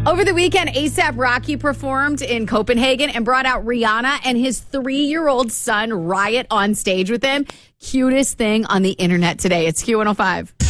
Over the weekend, A$AP Rocky performed in Copenhagen and brought out Rihanna and his 3-year-old son, Riot, on stage with him. Cutest thing on the internet today. It's Q105.